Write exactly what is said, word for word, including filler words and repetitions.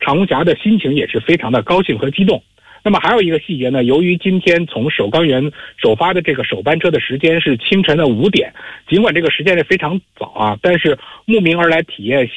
长霞的心情也是非常的高兴和激动。那么还有一个细节呢，由于今天从首钢园首发的这个首班车的时间是清晨的五点，尽管这个时间是非常早啊，但是慕名而来体验